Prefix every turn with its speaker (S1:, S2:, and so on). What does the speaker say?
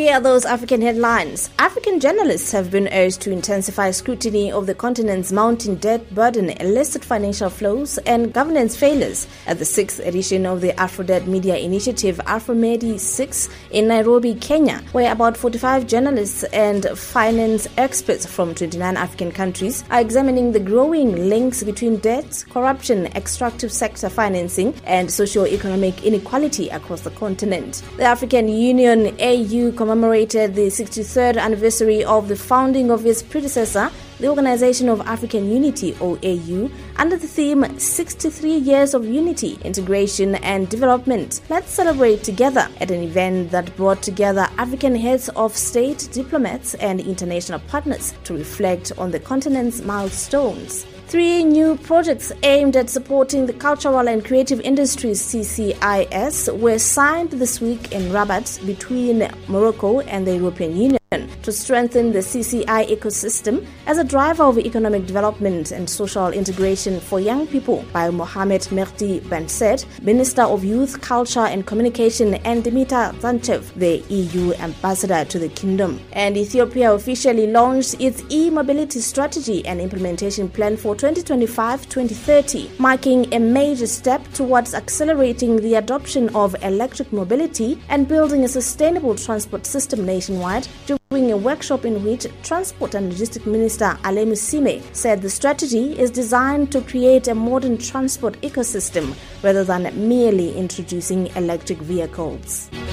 S1: Here are those African headlines. African journalists have been urged to intensify scrutiny of the continent's mounting debt burden, illicit financial flows, and governance failures at the 6th edition of the AfroDebt Media Initiative, AfroMedi 6, in Nairobi, Kenya, where about 45 journalists and finance experts from 29 African countries are examining the growing links between debt, corruption, extractive sector financing, and socio-economic inequality across the continent. The African Union, AU, commemorated the 63rd anniversary of the founding of its predecessor, the Organization of African Unity, OAU, under the theme 63 Years of Unity, Integration and Development. Let's celebrate together at an event that brought together African heads of state, diplomats and international partners to reflect on the continent's milestones. 3 new projects aimed at supporting the cultural and creative industries, CCIS, were signed this week in Rabat between Morocco and the European Union to strengthen the CCI ecosystem as a driver of economic development and social integration for young people by Mohamed Mehdi Ben Said, Minister of Youth, Culture and Communication, and Dimitar Zanchev, the EU ambassador to the kingdom. And Ethiopia officially launched its e-mobility strategy and implementation plan for 2025-2030, marking a major step towards accelerating the adoption of electric mobility and building a sustainable transport system nationwide. During a workshop in which Transport and Logistics Minister Ale Musime said the strategy is designed to create a modern transport ecosystem rather than merely introducing electric vehicles.